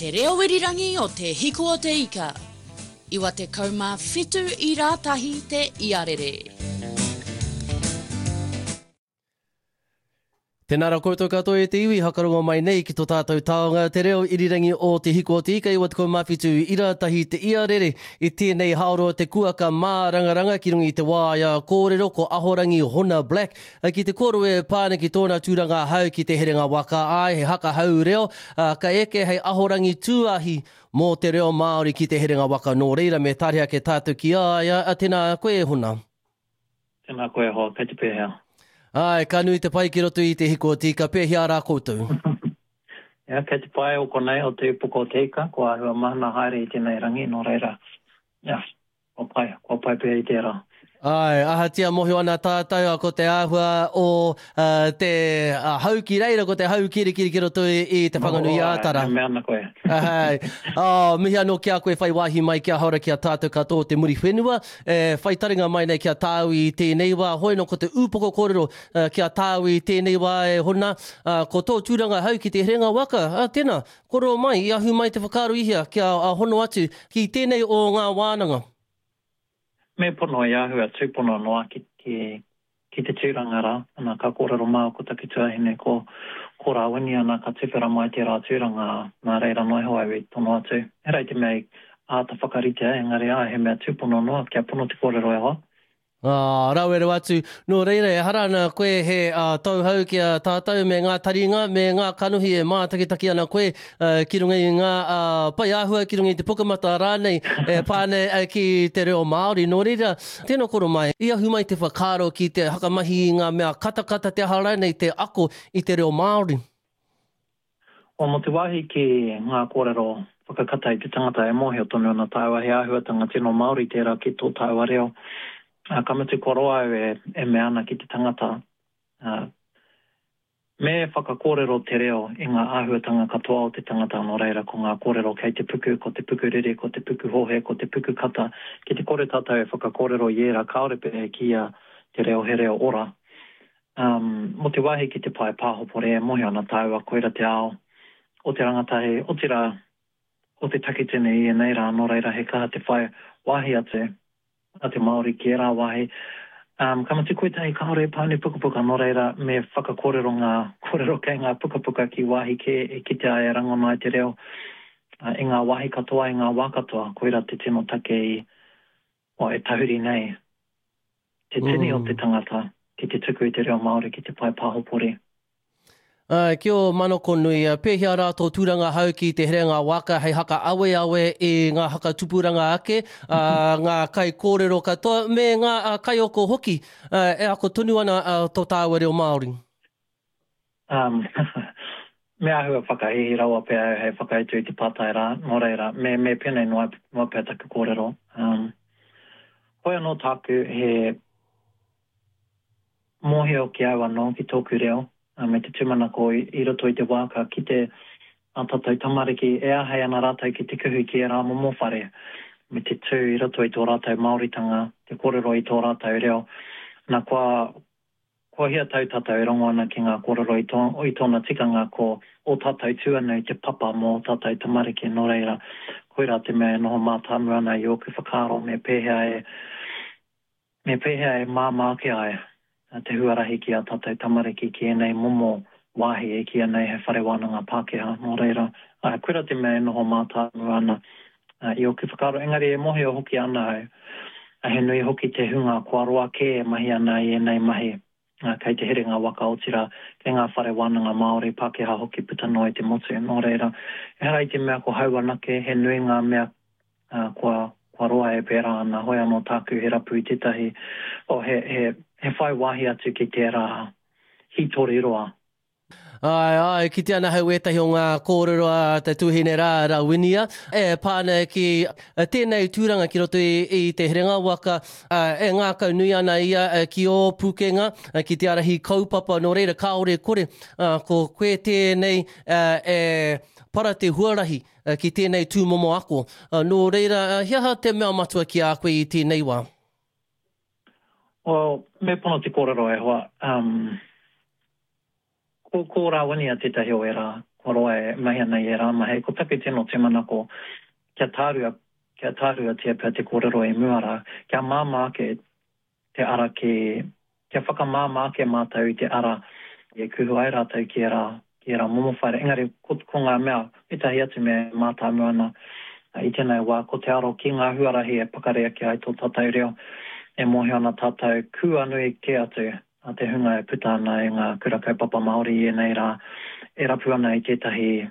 Te reo wirirangi o te hiko o te ika. Iwa te kauma whitu I rātahi te iarere. Tēnara koutou katoa e te iwi, hakarongo mai nei ki tō tātou taonga. Te reo irirangi o te hiko o te ika, iwa te kaumawhitu I rātahi te iarere. I tēnei haoroa te kuaka mārangaranga ki rungi te wāia kōrero ko ahorangi Hona Black. Ki te koro e pāne ki tōna tūranga hau ki te herenga waka ai, he haka hau reo. Ka eke hei ahorangi tūahi mō te reo Māori ki te herenga waka nō reira me tārhea ke tātou ki aia. Tēnā koe Hona. Tēnā koe hoa, kei te pēhea. Ai, ka nui te pai ki roto I te hiko o te ika, pēhea rā koutou. Ia, kei te pai o konei o te upuko o te ika, kua hua mahana haere I tēnei rangi, nō reira. Ia, kua pai pēhea I tērā. Ai, ahatia mohi ana tātou ko te āhua o te hau ki reira, ko te hau kirikiri ki roto I te whanganui ātara. Me ana koe. Ai, mihi anō kia koe whai wāhi mai kia haura kia tātou katoa te muri whenua. Whai taringa mai nei kia tāu I tēnei wā. Hoi no ko te upoko kōrero kia tāu I tēnei wā e hona. Ko tō tūranga hau ki te herenga waka. Tēnā, koro mai, I ahu mai te whakaaro ihia kia hono atu ki tēnei o ngā wānanga. Me pono I ahu a tūpono noa ki te tūranga rā. Ana ka kōrero mā ko taki tuahine ko rāwini ana ka tūwhera mai te rā tūranga nā reira noi hoa iwi tono atu. E rei te mei āta whakaritea engari he mea tūpono noa kia pono te kōrero e hoa. Rauero atu. Nō reira, e harana koe he tauhau kia tātou me ngā taringa, me ngā kanuhi e mātakitaki ana koe ki runga I ngā pai āhua, ki runga I te pukamata rānei pāne ki te reo Māori. Nō reira, tēnā koro mai, I ahu mai te whakaaro ki te hakamahi I ngā mea katakata te harai nei te ako I te reo Māori. O mo te wahi ki ngā kōrero whakakata I te tangata e mohi o tonu ana tāua he āhuatanga tino Māori tērā ki tō tāua reo. Kamatu koroa e me ana ki te tangata. Me whakakōrero te reo I ngā āhuatanga katoa o te tangata no reira ko ngā kōrero kei te puku, ko te puku rere, ko te puku hohe, ko te puku kata. Ki te kore tātou e whakakōrero iera kaorepe e kia te reo he reo ora. Mo te wahi ki te pai pāhopore e mohi ana tāua koira te ao. O te rangatahi, o te takitene I nei rā no reira he kaha te whai wahi ate. A te Māori ki rā wahi. Kamatu koe tahi kaore paune pukapuka no reira me whakakōrero ngā kōrero kei ngā pukapuka ki wahi ki te ae rangona I te reo. I ngā wahi katoa, I ngā wākatoa, koira te tino take e tahuri nei. Te tini o te tangata ki te tuku I te reo Māori ki te pai pāhopore. Kia o manoko nui, pēhea rātou tūranga hau ki te herenga waka, hei haka awe ngā haka tupuranga ake, ngā kai kōrero katoa, me ngā kai oko hoki, e ako tunu ana tō tāua reo Māori. Me ahua whakahihi raua pēa hei whakaitu I te pātai rā, no reira, me penei noa pēa taku kōrero. Hoi anō tāku he mohi o ki au anō ki tōku reo, me te tūmana ko I roto I te wāka ki te tātou tamariki e ahei ana rātou ki te kuhu ki e rā momowhare. Me te tū I roto I tō rātou Māoritanga, te kōrero I tō rātou reo. Nā kua hia tau tātou e rongo ana ki ngā kōrero I tōna tikanga ko o tātou tūanui te papa mō tātou tamariki no reira. Koira te mea noho mātānu ana I oku whakaaro me pēhea e māmā ke ai. Te huarahi ki a tātou tamariki ki enei momo wāhi e ki enei he whare wānanga Pākehā no reira. Koira te mea noho mātānu ana I oku whakaaro. Engari e mohi o hoki ana au. He nui hoki te hunga kua roa ke e mahi ana I enei mahi. Kei te herenga waka o tira ke ngā whare wānanga Māori Pākehā hoki putano I te motu no reira. E harai te mea ko hauanake he nui ngā mea kua roa e pēra ana hoi anō tāku he rapu I tetahi. He whai wahi atu ki te rā hitori roa. Ai, ki te ana hau etahi o ngā kōrero a te tūhine rā winia. E pāne ki tēnei tūranga ki roto I te herenga waka, e ngā kau nui ana ia ki o Pukenga, ki te arahi kaupapa no reira kaore kore, ko koe tēnei e para te huarahi ki tēnei tūmomo ako. No reira, hiaha te mea matua ki a koe I tēnei wā? Me pono te kōrero e hoa. Ko rā wania tetahi o e rā, roa e mahi ana I rā mahe. Ko take tino te mana ko kia tārua tia pia te kōrero e muara. Kia māma ke te ara kia whakamāma ke mātau I te ara. E kuhu ai rātau ki rā momowhaere. Engari, ko ngā mea, itahi atu me mātāmu ana. I tēnei wā, ko te aro ki ngā huarahi e pakarea ki ai tō tātou reo. E mohi ana tātou kua nui ke atu. A te hunga e puta ana I ngā kura kaupapa Māori I nei rā. E rapu ana I tētahi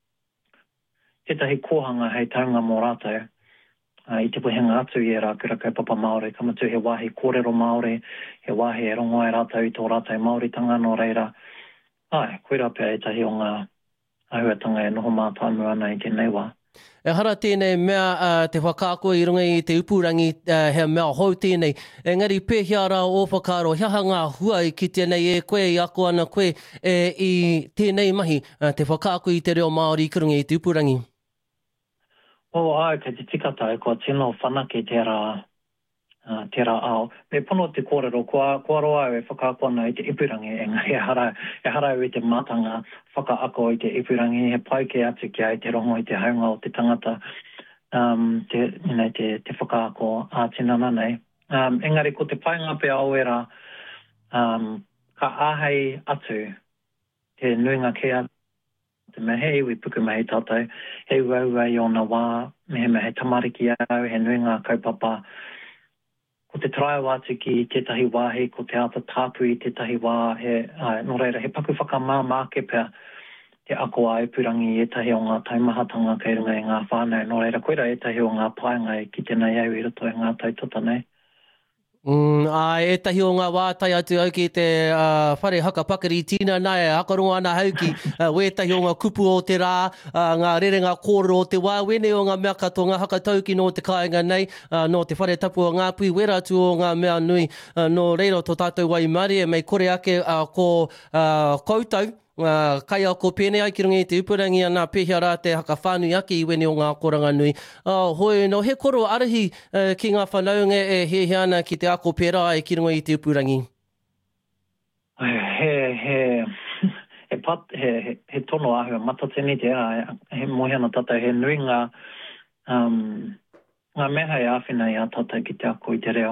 kōhanga hei taunga mō rātou. I te puhenga atu I rā kura kaupapa Māori. Kamatu he wāhi kōrero Māori, he wāhi e rongo ai rātou I tō rātou Māori tanga no reira. Ai, koe rā pia e tahi o ngā ahuatanga e noho mātāmu ana I tēnei wā. E hara tēnei mea te whakaako I runga I te upurangi he mea hou tēnei. Engari pēhia rā o whakaro, hiaha ngā huai ki tēnei e koe I ako ana koe I tēnei mahi te whakaako I te reo Māori I kurunga I te upurangi. Ai, kei te tikata e kua tino whanake te rā ao. Me pono te kōrero, kua roa e whakaako ana I te ipurangi, engari e hara I te mātanga whakaako I te ipurangi, he pai ke atu ki ai te rongo I te haunga o te tangata, te whakaako a tinana nei. Engari, ko te painga pia o era, ka āhei atu, te nuinga ke atu, te mehe iwi puku mehe tātou, he uaua I ona wā, mehe tamariki au, he nuinga kaupapa. Ko te traiwa atu ki tētahi wāhi, ko te ata tāpu I tētahi wā, no reira, he paku whakamāmā ke pia te ako a ipurangi I etahi o ngā taimahatanga kei runga I ngā whānau. No reira, koera etahi o ngā paenga ki tēnei au I roto I ngā tautota nei. Etahi o ngā wātai atu au ki te whare hakapakari tīna nai, hakarongo ana hauki, wētahi o ngā kupu o te rā, ngā rerenga kōrero o te wā, wene o ngā mea kato, ngā hakatauki no te kāinga nei, no te whare tapu o ngā pui, wera atu o ngā mea nui, no reira tō tātou wai mari, e mei kore ake ko koutou, kai au ko pēnei ai ki runga I te upurangi ana pēhia rā te hakawhānui ake I wene o ngā koranga nui. Hoi no he koro arahi ki ngā whanaunga e he ana ki te ako pērā ai ki runga I te upurangi. He tono ahua matatini te ara, he mohi ana tātou, he nui ngā meha e āwhina I a tātou ki te ako I te reo.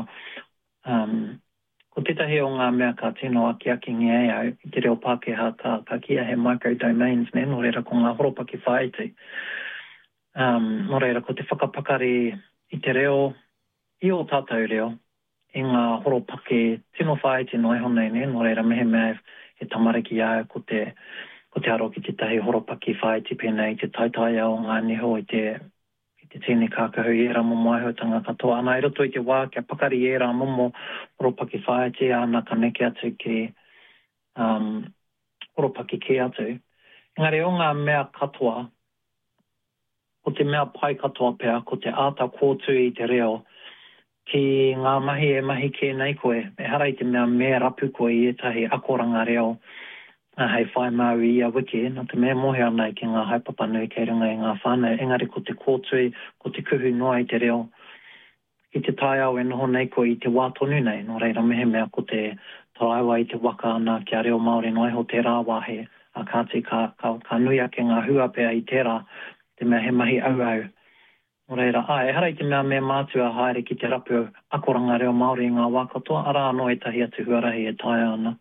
Ko tētahi o ngā mea ka tino aki ngia au, I te reo Pākehā ka kia he microdomains, ne, no reira ko ngā horopaki whaiti. No reira ko te whakapakari I te reo, I o tātou reo, I ngā horopaki tino whaiti no e honei, ne, no reira mehe mea he tamariki au ko te aro ki tētahi horopaki whaiti pēnei, te taitai au ngā niho I te tēnei kākahu I rā momo ahutanga katoa. Ana I roto I te wā, kia pakari I rā momo horopaki whaiti, ana ka neke atu ki horopaki ki atu. Engari o ngā mea katoa, ko te mea pai katoa pēr, ko te āta kōtu I te reo, ki ngā mahi e mahi ki nei koe, e hara I te mea rapu koe I etahi akoranga reo, hei whai mau I a wiki, no te mea mohi ana ki ngā haipapa nui kei runga I ngā whānau, engari ko te kōtui, ko te kuhu noa I te reo, I te tai au e noho nei ko I te wā tonu nei, no reira mehe mea ko te tāiwa I te waka ana ki a reo Māori no ho te rā wāhe, a kāti ka nui ake ngā hua pēr I te rā, te mea he mahi au. No reira, e hara I te mea mātua haere ki te rapu akoranga reo Māori I ngā wā katoa, ara anō e tahi atu huarahi e tai ana.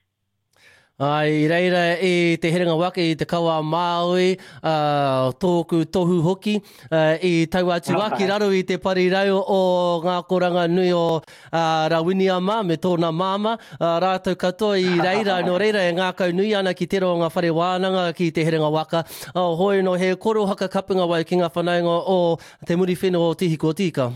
I reira I te herenga wake I te kaua Māui, tōku tohu hoki, I tau atu waki raro I te parirau o ngā koranga nui o Rawiniama me tōna māma, rātou katoa I reira, no reira e ngā kau nui ana ki te ro ngā whare wānanga ki te herenga waka. Hoi no he koro haka kapunga wai ki ngā whanaunga o te muri whenua o Tihiko Tika.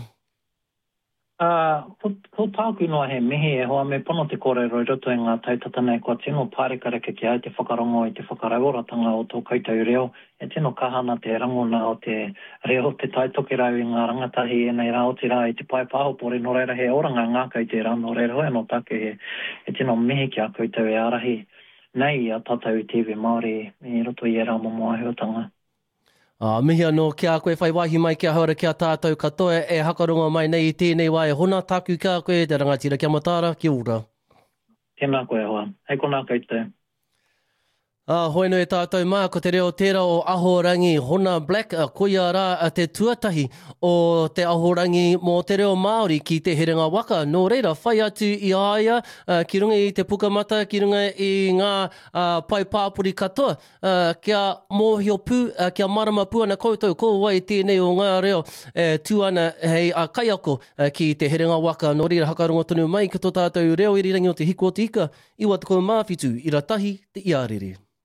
Ko tāku noa he mihi e hoa me pono te kōrero I roto I ngā tautata nei kua tino pārekareke ki ai te whakarongo I te whakarauoratanga o tō koutou reo. E tino kahana te rangona o te reo te taitoke rau I ngā rangatahi e nei rā o te rā I te pai pāhopore no reira he oranga ngā koutou rā no reira hoi no take he tino mihi ki a koutou e arahi nei a tātou TV Māori I roto I e rā momo ahuatanga. Mihi anō kia koe whai wahi mai kia haura kia tātou katoa e hakaronga mai nei I tēnei wā e hona tāku kia koe te rangatira kia matara, kia ora. Tēnā koe hoa, hei kona koutou. Hoi no e tātou mā, ko te reo tērā o Ahorangi Hona Black, koia rā te tuatahi o te Ahorangi mō te reo Māori ki te herenga waka. Nō reira, whai atu i aia, ki runga i te pukamata, ki runga i ngā pai pāpuri katoa, kia mōhio pū, kia marama pū ana koutou, ko wai tēnei o ngā reo tuana hei a kaiako ki te herenga waka. Nō reira, hakarongo tonu mai ki tō tātou reo irirangi o te hiko o te ika, iwa te kou mawhitu, i ratahi te iarere.